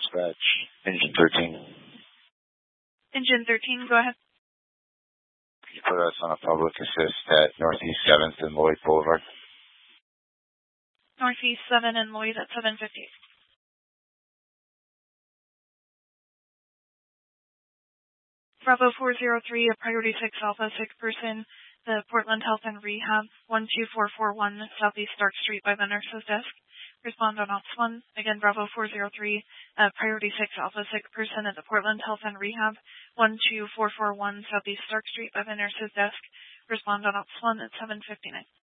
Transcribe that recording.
dispatch. Engine 13. Engine 13, go ahead. Can you put us on a public assist at Northeast 7th and Lloyd Boulevard? Northeast 7 and Lloyd at 7:50. Bravo 403, a Priority 6 Alpha, 6 person, the Portland Health and Rehab, 12441 Southeast Stark Street by the nurse's desk. Respond on Ops 1. Again, Bravo 403, Priority 6 Alpha, 6 person at the Portland Health and Rehab, 12441 Southeast Stark Street by the nurse's desk. Respond on Ops 1 at 7:59.